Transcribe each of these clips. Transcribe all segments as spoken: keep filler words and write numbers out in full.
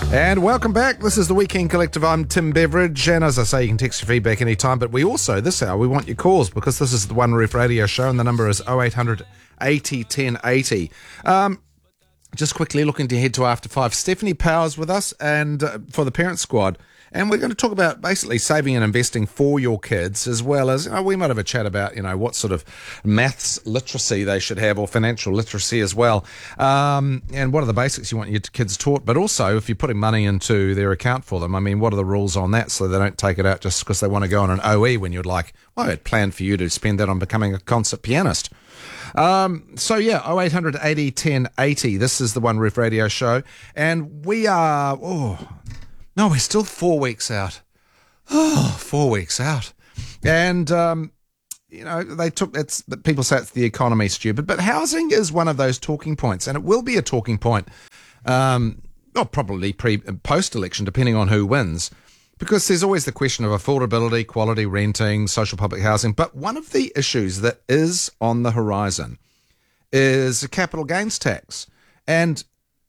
And welcome back. This is the Weekend Collective. I'm Tim Beveridge, and as I say, you can text your feedback anytime, but we also, this hour, we want your calls because this is the One Roof Radio Show, and the number is oh eight hundred eighty ten eighty. Um, just quickly looking to head to After Five. Stephanie Powers with us and uh, for the Parent Squad, and we're going to talk about basically saving and investing for your kids, as well as, you know, we might have a chat about, you know, what sort of maths literacy they should have, or financial literacy as well, um, and what are the basics you want your kids taught, but also if you're putting money into their account for them, I mean, what are the rules on that so they don't take it out just because they want to go on an O E when you'd like, well, I had planned for you to spend that on becoming a concert pianist. Um, so yeah, oh eight hundred eighty ten eighty. This is the One Roof Radio Show, and we are, oh, no, we're still four weeks out. Oh, four weeks out. And, um, you know, they took, it's, people say it's the economy, stupid, but housing is one of those talking points, and it will be a talking point, um, well, probably pre post-election, depending on who wins, because there's always the question of affordability, quality renting, social public housing. But one of the issues that is on the horizon is a capital gains tax. And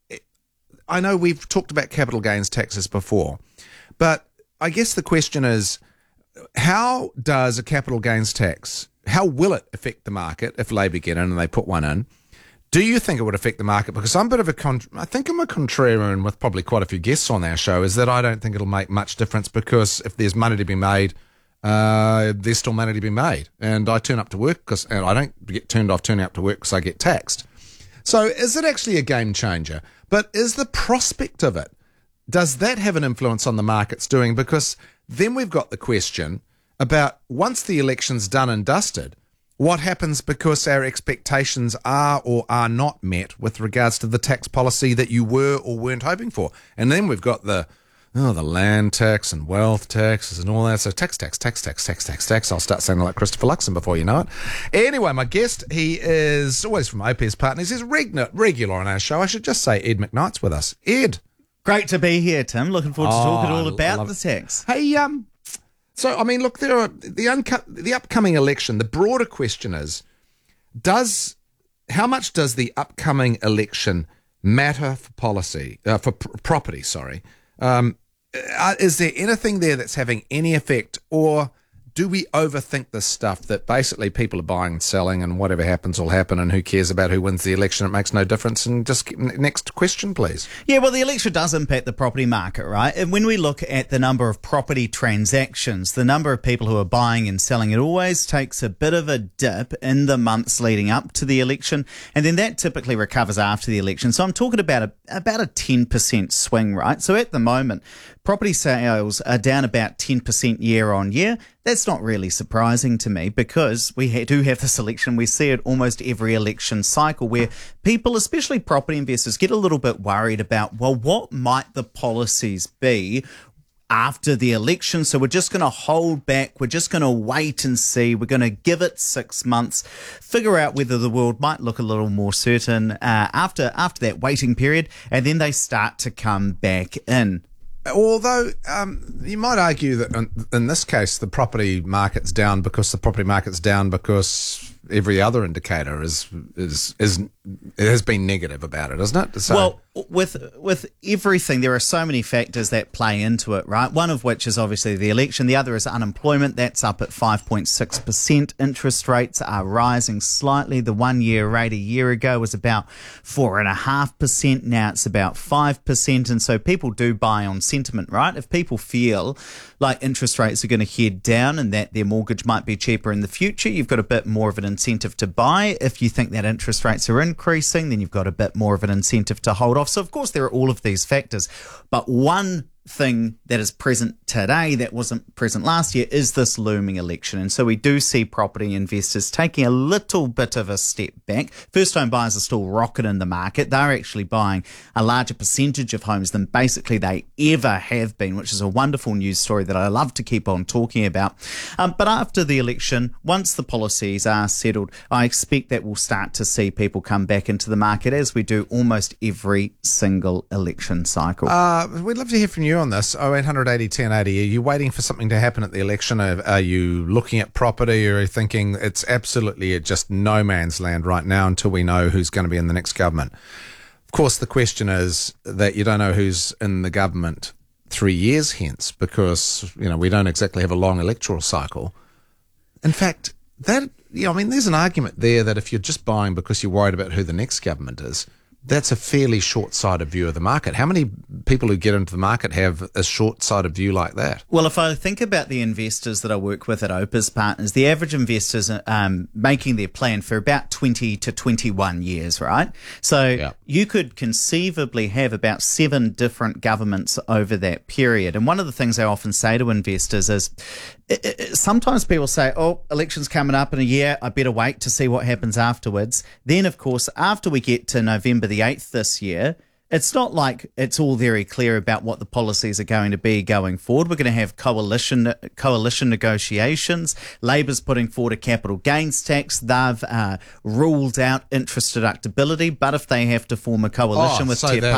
I know we've talked about capital gains taxes before, but I guess the question is, how does a capital gains tax, how will it affect the market if Labour get in and they put one in? Do you think it would affect the market? Because I'm a bit of a, con- I think I'm a contrarian with probably quite a few guests on our show, is that I don't think it'll make much difference, because if there's money to be made, uh, there's still money to be made. And I turn up to work because, and I don't get turned off turning up to work because I get taxed. So is it actually a game changer? But is the prospect of it, does that have an influence on the market's doing? Because then we've got the question about, once the election's done and dusted, what happens because our expectations are or are not met with regards to the tax policy that you were or weren't hoping for? And then we've got the, oh, the land tax and wealth taxes and all that. So tax, tax, tax, tax, tax, tax, tax. I'll start sounding like Christopher Luxon before you know it. Anyway, my guest, he is always from O P S Partners. He's regular, regular on our show. I should just say Ed McKnight's with us. Ed. Great to be here, Tim. Looking forward to Oh, talking all I about love the tax. Hey, um, so, I mean, look, there are the uncut, the upcoming election. The broader question is, does, how much does the upcoming election matter for policy, uh, for pr- property, sorry? Um, Uh, is there anything there that's having any effect, or do we overthink this stuff that basically people are buying and selling, and whatever happens will happen, and who cares about who wins the election? It makes no difference. And just next question, please. Yeah, well, the election does impact the property market, right? And when we look at the number of property transactions, the number of people who are buying and selling, it always takes a bit of a dip in the months leading up to the election, and then that typically recovers after the election. So I'm talking about a about a ten percent swing, right? So at the moment, property sales are down about ten percent year on year. That's not really surprising to me, because we ha- do have this election. We see it almost every election cycle, where people, especially property investors, get a little bit worried about, well, what might the policies be after the election? So we're just going to hold back. We're just going to wait and see. We're going to give it six months, figure out whether the world might look a little more certain uh, after after that waiting period, and then they start to come back in. Although um, you might argue that in, in this case the property market's down because the property market's down because every other indicator is is is it has been negative about it, isn't it? So, well, with with everything, there are so many factors that play into it, right? One of which is obviously the election. The other is unemployment. That's up at five point six percent. Interest rates are rising slightly. The one-year rate a year ago was about four point five percent. Now it's about five percent. And so people do buy on sentiment, right? If people feel like interest rates are going to head down and that their mortgage might be cheaper in the future, you've got a bit more of an incentive to buy. If you think that interest rates are increasing, then you've got a bit more of an incentive to hold off. So, of course, there are all of these factors. But one thing that is present today that wasn't present last year is this looming election. And so we do see property investors taking a little bit of a step back. First home buyers are still rocking in the market. They're actually buying a larger percentage of homes than basically they ever have been, which is a wonderful news story that I love to keep on talking about. Um, but after the election, once the policies are settled, I expect that we'll start to see people come back into the market, as we do almost every single election cycle. Uh, we'd love to hear from you on this. oh eight hundred eighty ten eighty. Are you waiting for something to happen at the election? Are, are you looking at property, or are you thinking it's absolutely just no man's land right now until we know who's going to be in the next government? Of course, the question is that you don't know who's in the government three years hence because, you know, we don't exactly have a long electoral cycle. In fact, that, you know, I mean, there's an argument there that if you're just buying because you're worried about who the next government is, that's a fairly short-sighted view of the market. How many people who get into the market have a short-sighted view like that? Well, if I think about the investors that I work with at Opus Partners, the average investors are um, making their plan for about twenty to twenty-one years, right? So yeah. you could conceivably have about seven different governments over that period. And one of the things I often say to investors is, it, it, sometimes people say, oh, election's coming up in a year, I better wait to see what happens afterwards. Then, of course, after we get to November the eighth this year, it's not like it's all very clear about what the policies are going to be going forward. We're going to have coalition coalition negotiations. Labor's putting forward a capital gains tax. They've uh, ruled out interest deductibility, but if they have to form a coalition oh, with so Te